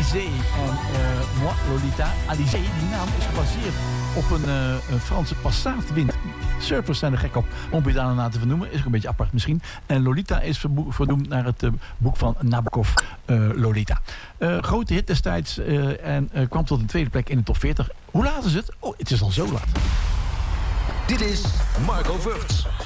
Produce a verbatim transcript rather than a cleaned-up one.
Alizé en uh, Moi Lolita. Alizé, die naam is gebaseerd op een, uh, een Franse Passatwind. Surfers zijn er gek op om je daar na te vernoemen. Is ook een beetje apart misschien. En Lolita is vernoemd naar het uh, boek van Nabokov, uh, Lolita. Uh, grote hit destijds uh, en uh, kwam tot een tweede plek in de top veertig. Hoe laat is het? Oh, het is al zo laat. Dit is Marco Vugts.